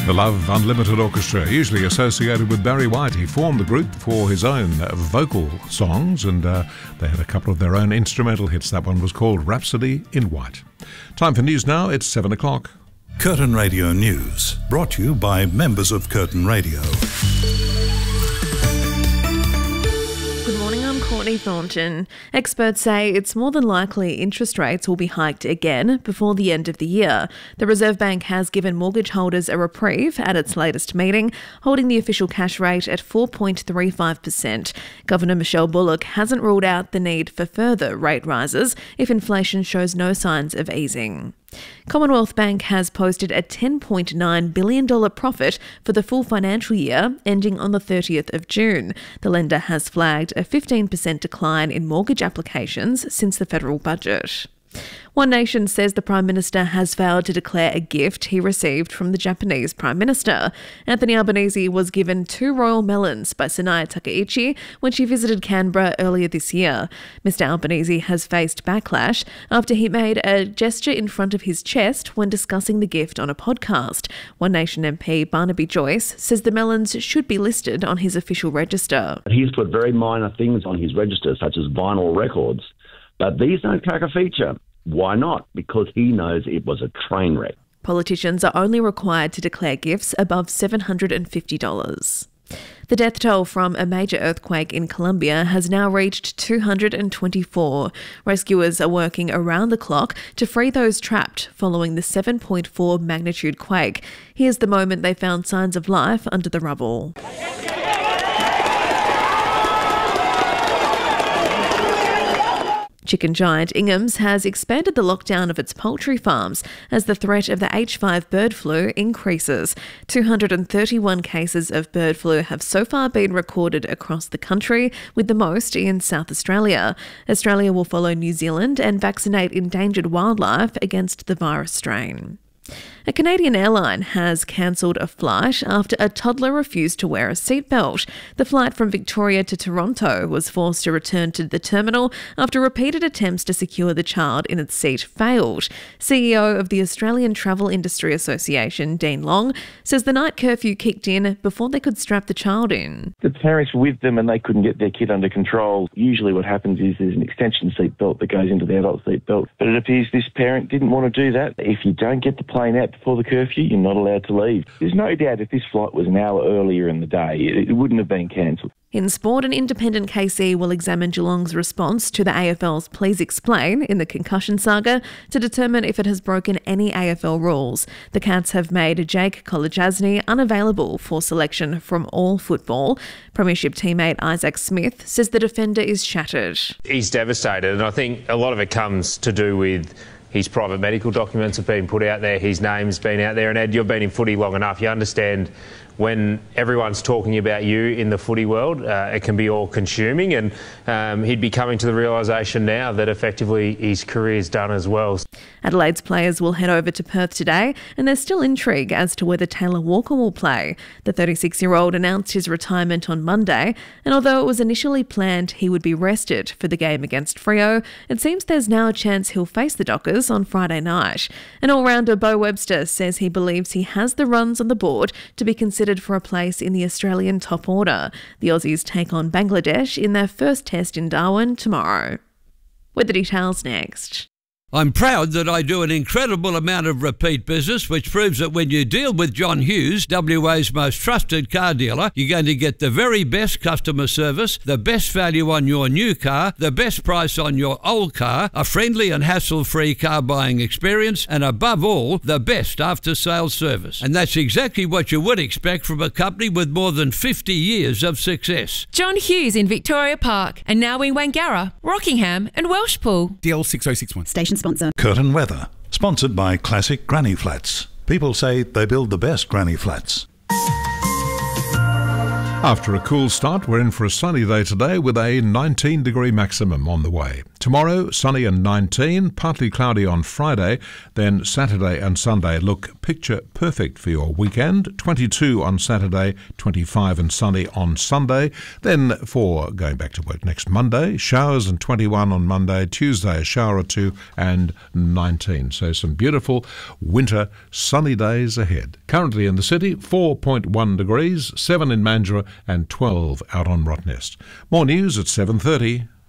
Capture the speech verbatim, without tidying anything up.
The Love Unlimited Orchestra, usually associated with Barry White. He formed the group for his own vocal songs, and uh, they had a couple of their own instrumental hits. That one was called Rhapsody in White. Time for news now. It's seven o'clock. Curtin Radio News, brought to you by members of Curtin Radio. Good morning, I'm Courtney Thornton. Experts say it's more than likely interest rates will be hiked again before the end of the year. The Reserve Bank has given mortgage holders a reprieve at its latest meeting, holding the official cash rate at four point three five percent. Governor Michelle Bullock hasn't ruled out the need for further rate rises if inflation shows no signs of easing. Commonwealth Bank has posted a ten point nine billion dollars profit for the full financial year ending on the thirtieth of June. The lender has flagged a fifteen percent decline in mortgage applications since the federal budget. One Nation says the Prime Minister has failed to declare a gift he received from the Japanese Prime Minister. Anthony Albanese was given two royal melons by Sanaya Takaichi when she visited Canberra earlier this year. Mister Albanese has faced backlash after he made a gesture in front of his chest when discussing the gift on a podcast. One Nation M P Barnaby Joyce says the melons should be listed on his official register. He's put very minor things on his register, such as vinyl records, but these don't crack a feature. Why not? Because he knows it was a train wreck. Politicians are only required to declare gifts above seven hundred fifty dollars. The death toll from a major earthquake in Colombia has now reached two hundred twenty-four. Rescuers are working around the clock to free those trapped following the seven point four magnitude quake. Here's the moment they found signs of life under the rubble. Chicken giant Ingham's has expanded the lockdown of its poultry farms as the threat of the H five bird flu increases. two hundred thirty-one cases of bird flu have so far been recorded across the country, with the most in South Australia. Australia will follow New Zealand and vaccinate endangered wildlife against the virus strain. A Canadian airline has cancelled a flight after a toddler refused to wear a seatbelt. The flight from Victoria to Toronto was forced to return to the terminal after repeated attempts to secure the child in its seat failed. C E O of the Australian Travel Industry Association, Dean Long, says the night curfew kicked in before they could strap the child in. The parents were with them and they couldn't get their kid under control. Usually what happens is there's an extension seat belt that goes into the adult seat belt. But it appears this parent didn't want to do that. If you don't get the plane out before the curfew, you're not allowed to leave. There's no doubt if this flight was an hour earlier in the day, it, it wouldn't have been cancelled. In sport, an independent K C will examine Geelong's response to the A F L's Please Explain in the concussion saga to determine if it has broken any A F L rules. The Cats have made Jake Kolodjasny unavailable for selection from all football. Premiership teammate Isaac Smith says the defender is shattered. He's devastated, and I think a lot of it comes to do with his private medical documents have been put out there, his name's been out there, and Ed, you've been in footy long enough, you understand when everyone's talking about you in the footy world, uh, it can be all-consuming, and um, he'd be coming to the realisation now that effectively his career's done as well. Adelaide's players will head over to Perth today, and there's still intrigue as to whether Taylor Walker will play. The thirty-six-year-old announced his retirement on Monday, and although it was initially planned he would be rested for the game against Freo, it seems there's now a chance he'll face the Dockers on Friday night. An all-rounder Beau Webster says he believes he has the runs on the board to be considered for a place in the Australian top order. The Aussies take on Bangladesh in their first test in Darwin tomorrow. With the details next. I'm proud that I do an incredible amount of repeat business, which proves that when you deal with John Hughes, W A's most trusted car dealer, you're going to get the very best customer service, the best value on your new car, the best price on your old car, a friendly and hassle-free car buying experience, and above all, the best after-sales service. And that's exactly what you would expect from a company with more than fifty years of success. John Hughes in Victoria Park, and now in Wangara, Rockingham and Welshpool. D L six oh six one. Station sponsor. Curtin Weather, sponsored by Classic Granny Flats. People say they build the best granny flats. After a cool start, we're in for a sunny day today with a nineteen degree maximum on the way. Tomorrow, sunny and nineteen, partly cloudy on Friday, then Saturday and Sunday look picture perfect for your weekend. twenty-two on Saturday, twenty-five and sunny on Sunday. Then for going back to work next Monday, showers and twenty-one on Monday, Tuesday a shower or two and nineteen. So some beautiful winter sunny days ahead. Currently in the city, four point one degrees, seven in Mandurah and twelve out on Rottnest. More news at seven thirty.